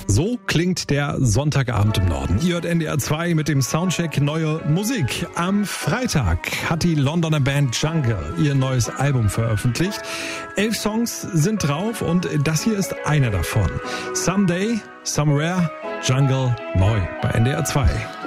So klingt der Sonntagabend im Norden. Ihr hört NDR 2 mit dem Soundcheck Neue Musik. Am Freitag hat die Londoner Band Jungle ihr neues Album veröffentlicht. 11 Songs sind drauf und das hier ist einer davon. Someday, Somewhere, Jungle neu bei NDR 2.